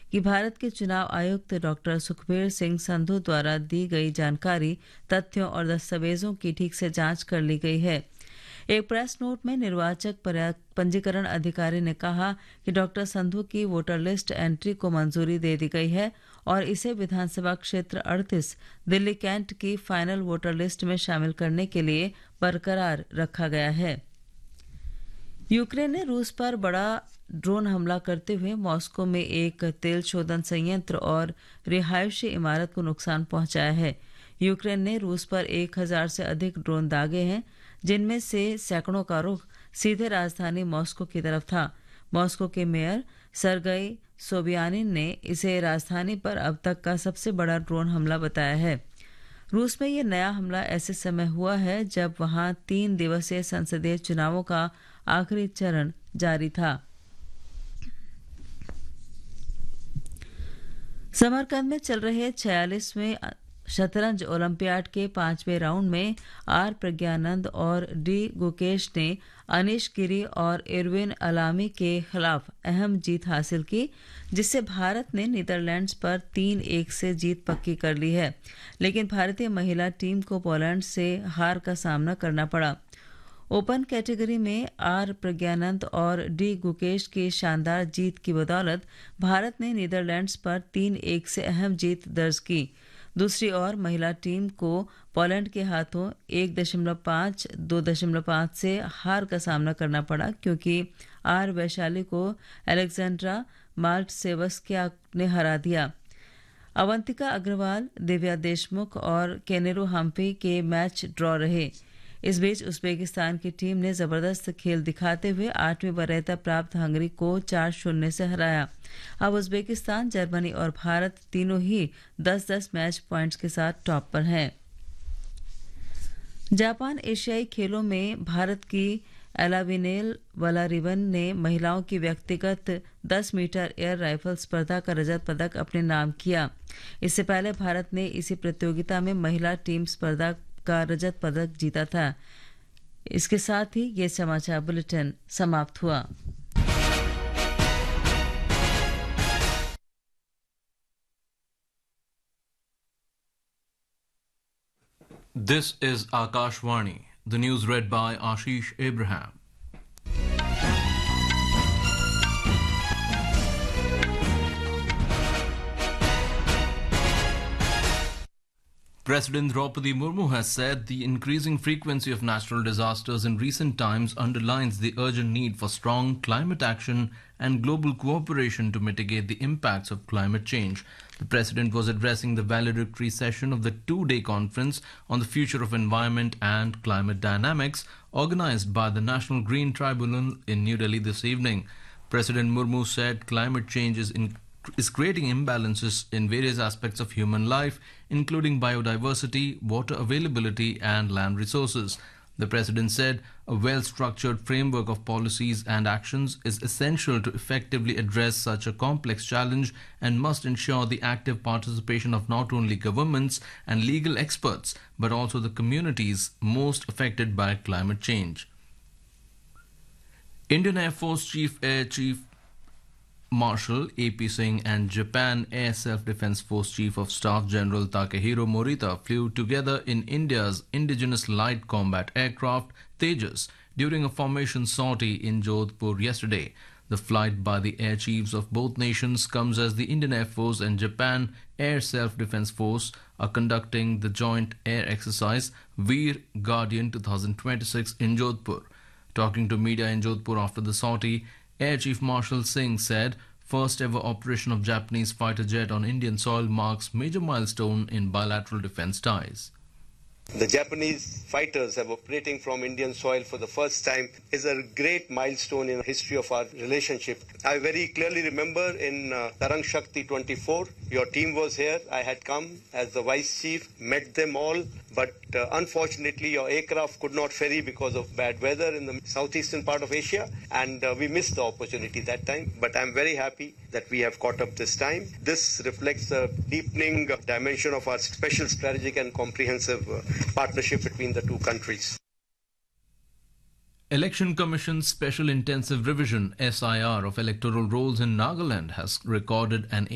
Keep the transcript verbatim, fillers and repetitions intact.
कि भारत के चुनाव आयुक्त डॉक्टर सुखबीर सिंह संधू द्वारा दी गई जानकारी, तथ्यों और दस्तावेजों की ठीक से जांच कर ली गई है। एक प्रेस नोट में निर्वाचक पंजीकरण अधिकारी ने कहा कि डॉक्टर संधू की वोटर लिस्ट एंट्री को मंजूरी दे दी गई है और इसे विधानसभा क्षेत्र अड़तीस दिल्ली कैंट की फाइनल वोटर लिस्ट में शामिल करने के लिए बरकरार रखा गया है। यूक्रेन ने रूस पर बड़ा ड्रोन हमला करते हुए मॉस्को में एक तेल शोधन संयंत्र और रिहायशी इमारत को नुकसान पहुंचाया है। यूक्रेन ने रूस पर एक हजार से अधिक ड्रोन दागे हैं, जिनमें से सैकड़ों का रुख सीधे राजधानी मॉस्को की तरफ था। मॉस्को के मेयर सरगई सोबियानिन ने इसे राजधानी पर अब तक का सबसे बड़ा ड्रोन हमला बताया है। रूस में यह नया हमला ऐसे समय हुआ है जब वहां तीन दिवसीय संसदीय चुनावों का आखिरी चरण जारी था। समरकंद में चल रहे छियालीसवें शतरंज ओलंपियाड के पांचवें राउंड में आर प्रज्ञानंद और डी गुकेश ने अनिश गिरी और इरविन अलामी के खिलाफ अहम जीत हासिल की, जिससे भारत ने नीदरलैंड्स पर तीन एक से जीत पक्की कर ली है। लेकिन भारतीय महिला टीम को पोलैंड से हार का सामना करना पड़ा। ओपन कैटेगरी में आर प्रज्ञानंद और डी गुकेश की शानदार जीत की बदौलत भारत ने नीदरलैंड्स पर तीन एक से अहम जीत दर्ज की। दूसरी ओर महिला टीम को पोलैंड के हाथों एक दशमलव पाँच, दो दशमलव पाँच से हार का सामना करना पड़ा, क्योंकि आर वैशाली को अलेक्जेंड्रा माल्टसेवस्किया ने हरा दिया। अवंतिका अग्रवाल, दिव्या देशमुख और केनेरू हम्पी के मैच ड्रॉ रहे। इस बीच उज्बेकिस्तान की टीम ने जबरदस्त खेल दिखाते हुए आठवीं वरीयता प्राप्त हंगरी को चार शून्य से हराया। अब उज्बेकिस्तान, जर्मनी और भारत तीनों ही दस दस मैच पॉइंट्स के साथ टॉप पर हैं। जापान एशियाई खेलों में भारत की एलाविनेल वलारिवन ने महिलाओं की व्यक्तिगत दस मीटर एयर राइफल स्पर्धा का रजत पदक अपने नाम किया। इससे पहले भारत ने इसी प्रतियोगिता में महिला टीम स्पर्धा का रजत पदक जीता था। इसके साथ ही ये समाचार बुलेटिन समाप्त हुआ। This is Akashvani. The news read by Ashish Abraham. President Draupadi Murmu has said the increasing frequency of natural disasters in recent times underlines the urgent need for strong climate action and global cooperation to mitigate the impacts of climate change. The President was addressing the valedictory session of the two-day conference on the future of environment and climate dynamics organized by the National Green Tribunal in New Delhi this evening. President Murmu said climate change is in is creating imbalances in various aspects of human life, including biodiversity, water availability, and land resources. The President said a well-structured framework of policies and actions is essential to effectively address such a complex challenge and must ensure the active participation of not only governments and legal experts, but also the communities most affected by climate change. Indian Air Force Chief Air Chief Marshal A P Singh and Japan Air Self-Defense Force Chief of Staff General Takehiro Morita flew together in India's indigenous light combat aircraft Tejas during a formation sortie in Jodhpur yesterday. The flight by the air chiefs of both nations comes as the Indian Air Force and Japan Air Self-Defense Force are conducting the joint air exercise Veer Guardian twenty twenty-six in Jodhpur. Talking to media in Jodhpur after the sortie, Air Chief Marshal Singh said first ever operation of Japanese fighter jet on Indian soil marks major milestone in bilateral defense ties. The Japanese fighters have operating from Indian soil for the first time is a great milestone in the history of our relationship. I very clearly remember in uh, Tarang Shakti twenty-four, your team was here. I had come as the Vice Chief, met them all, but uh, unfortunately your aircraft could not ferry because of bad weather in the southeastern part of Asia, and uh, we missed the opportunity that time. But I'm very happy that we have caught up this time. This reflects a deepening dimension of our special strategic and comprehensive uh, partnership between the two countries. Election Commission's Special Intensive Revision S I R of electoral rolls in Nagaland has recorded an